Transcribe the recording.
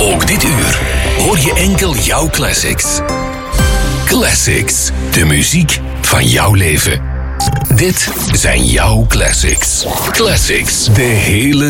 Ook dit uur hoor je enkel jouw classics. Classics, de muziek van jouw leven. Dit zijn jouw classics. Classics, de hele